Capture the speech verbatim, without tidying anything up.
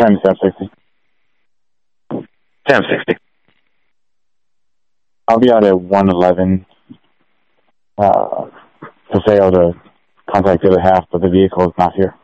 Ten Sam sixty. Sam sixty. I'll be out at one eleven. Uh, to say how to contact the other half, but the vehicle is not here.